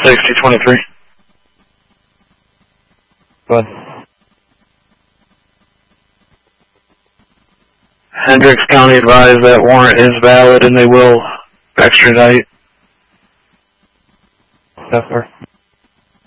6023. Go ahead. Hendricks County advised that warrant is valid and they will extradite. Yes, sir.